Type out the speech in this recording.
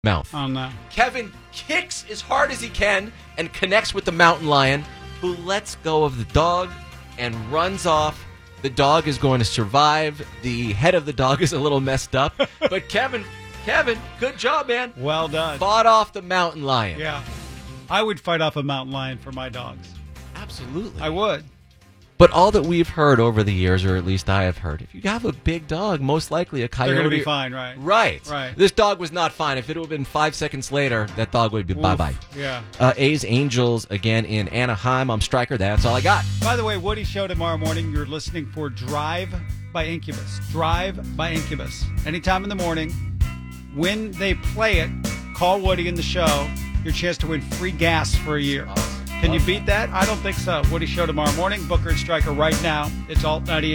mouth. Oh, no. Kevin kicks as hard as he can and connects with the mountain lion, who lets go of the dog and runs off. The dog is going to survive. The head of the dog is a little messed up. But Kevin, good job, man. Well done. Fought off the mountain lion. Yeah. I would fight off a mountain lion for my dogs. Absolutely. I would. But all that we've heard over the years, or at least I have heard, if you have a big dog, most likely a coyote. They're going to be fine, right? Right. This dog was not fine. If it would have been 5 seconds later, that dog would be bye-bye. Yeah. A's Angels again in Anaheim. I'm Stryker. That's all I got. By the way, Woody Show tomorrow morning. You're listening for Drive by Incubus. Drive by Incubus. Anytime in the morning. When they play it, call Woody in the show. Your chance to win free gas for a year. Awesome. Can you beat that? I don't think so. Woody Show tomorrow morning. Booker and Stryker right now. It's Alt 98.